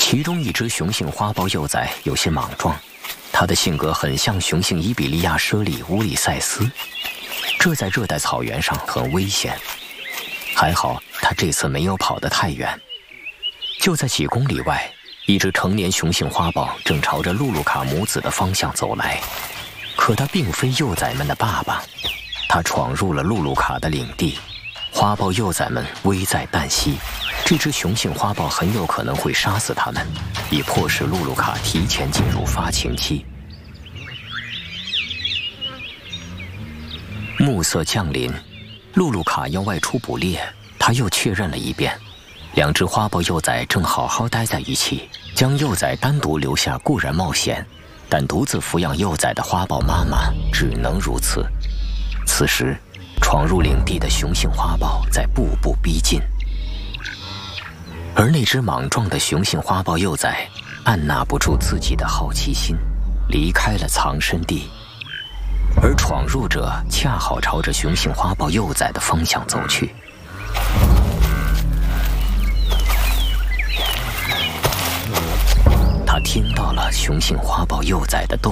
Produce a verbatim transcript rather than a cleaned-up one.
其中一只雄性花豹幼崽有些莽撞，它的性格很像雄性伊比利亚猞猁乌里塞斯，这在热带草原上很危险。还好它这次没有跑得太远，就在几公里外，一只成年雄性花豹正朝着露露卡母子的方向走来。可它并非幼崽们的爸爸，它闯入了露露卡的领地，花豹幼崽们危在旦夕。这只雄性花豹很有可能会杀死它们，以迫使露露卡提前进入发情期。暮色降临，露露卡要外出捕猎，她又确认了一遍，两只花豹幼崽正好好待在一起。将幼崽单独留下固然冒险，但独自抚养幼崽的花豹妈妈只能如此。此时，闯入领地的雄性花豹在步步逼近，而那只莽撞的雄性花豹幼崽按捺不住自己的好奇心，离开了藏身地，而闯入者恰好朝着雄性花豹幼崽的方向走去。他听到了雄性花豹幼崽的动